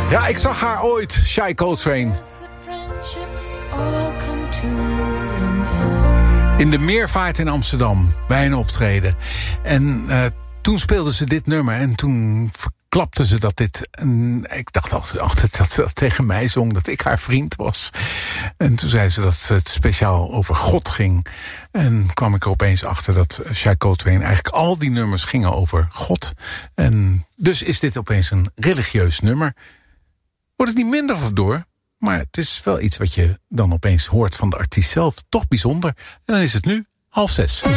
Ja, ik zag haar ooit, Shai Coltrane. In de Meervaart in Amsterdam, bij een optreden. En toen speelde ze dit nummer en toen klapte ze dat dit... En ik dacht altijd dat ze dat tegen mij zong, dat ik haar vriend was. En toen zei ze dat het speciaal over God ging. En kwam ik er opeens achter dat Shai Coltrane eigenlijk al die nummers gingen over God. En dus is dit opeens een religieus nummer. Wordt het niet minder door, maar het is wel iets wat je dan opeens hoort van de artiest zelf. Toch bijzonder. En dan is het nu 5:30.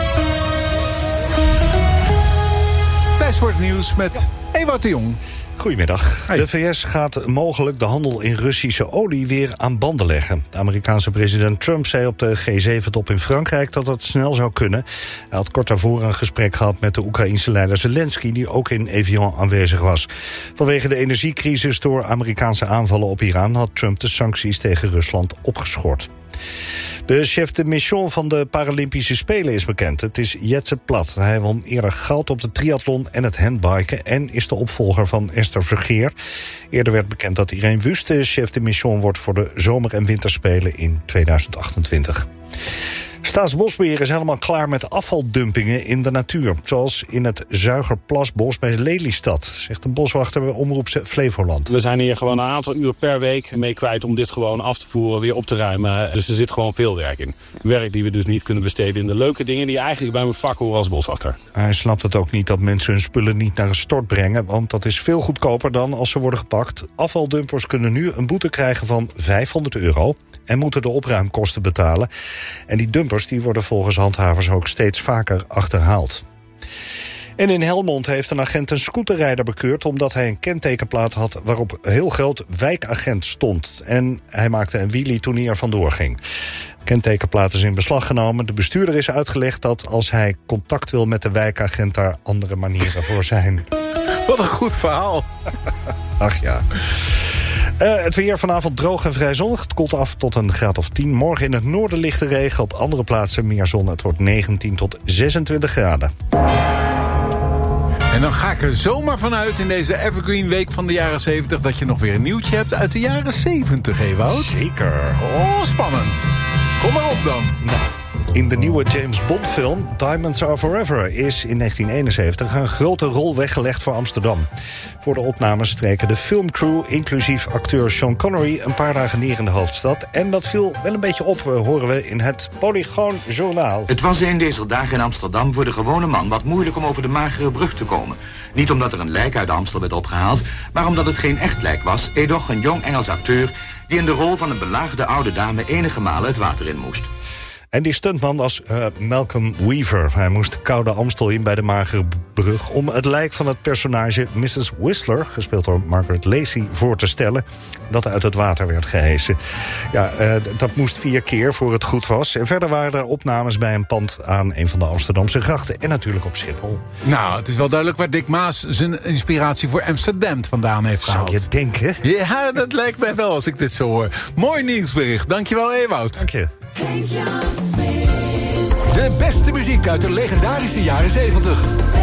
Tijd voor het nieuws met Ewout de Jong. Goedemiddag. De VS gaat mogelijk de handel in Russische olie weer aan banden leggen. De Amerikaanse president Trump zei op de G7-top in Frankrijk dat dat snel zou kunnen. Hij had kort daarvoor een gesprek gehad met de Oekraïense leider Zelensky, die ook in Evian aanwezig was. Vanwege de energiecrisis door Amerikaanse aanvallen op Iran had Trump de sancties tegen Rusland opgeschort. De chef de mission van de Paralympische Spelen is bekend. Het is Jetse Plat. Hij won eerder goud op de triathlon en het handbiken en is de opvolger van Esther Vergeer. Eerder werd bekend dat Irene Wust de chef de mission wordt voor de zomer- en winterspelen in 2028. Staatsbosbeheer is helemaal klaar met afvaldumpingen in de natuur. Zoals in het Zuigerplasbos bij Lelystad, zegt de boswachter bij Omroep Flevoland. We zijn hier gewoon een aantal uur per week mee kwijt om dit gewoon af te voeren, weer op te ruimen. Dus er zit gewoon veel werk in. Werk die we dus niet kunnen besteden in de leuke dingen die eigenlijk bij mijn vak horen als boswachter. Hij snapt het ook niet dat mensen hun spullen niet naar een stort brengen, want dat is veel goedkoper dan als ze worden gepakt. Afvaldumpers kunnen nu een boete krijgen van €500 en moeten de opruimkosten betalen. En die dumpers die worden volgens handhavers ook steeds vaker achterhaald. En in Helmond heeft een agent een scooterrijder bekeurd omdat hij een kentekenplaat had waarop heel groot wijkagent stond. En hij maakte een wheelie toen hij er vandoor ging. De kentekenplaat is in beslag genomen. De bestuurder is uitgelegd dat als hij contact wil met de wijkagent daar andere manieren voor zijn. Wat een goed verhaal. Ach ja. Het weer vanavond droog en vrij zonnig. Het koelt af tot een graad of 10. Morgen in het noorden lichte regen. Op andere plaatsen meer zon. Het wordt 19 tot 26 graden. En dan ga ik er zomaar vanuit in deze Evergreen Week van de jaren 70... dat je nog weer een nieuwtje hebt uit de jaren 70, Ewout. Zeker. Oh, spannend. Kom maar op dan. Nou. In de nieuwe James Bond film Diamonds Are Forever is in 1971 een grote rol weggelegd voor Amsterdam. Voor de opnames streken de filmcrew, inclusief acteur Sean Connery, een paar dagen neer in de hoofdstad. En dat viel wel een beetje op, horen we in het Polygoon Journaal. Het was in deze dagen in Amsterdam voor de gewone man wat moeilijk om over de magere brug te komen. Niet omdat er een lijk uit Amstel werd opgehaald, maar omdat het geen echt lijk was, edoch een jong Engels acteur die in de rol van een belaagde oude dame enige malen het water in moest. En die stuntman was Malcolm Weaver. Hij moest de koude Amstel in bij de magere brug om het lijk van het personage Mrs. Whistler, gespeeld door Margaret Lacey, voor te stellen, dat uit het water werd gehesen. Ja, dat moest 4 keer voor het goed was. En verder waren er opnames bij een pand aan een van de Amsterdamse grachten en natuurlijk op Schiphol. Nou, het is wel duidelijk waar Dick Maas zijn inspiratie voor Amsterdam vandaan heeft gehaald. Zou je denken? Ja, dat lijkt mij wel als ik dit zo hoor. Mooi nieuwsbericht. Dankjewel, Ewout. Dank je. De beste muziek uit de legendarische jaren 70.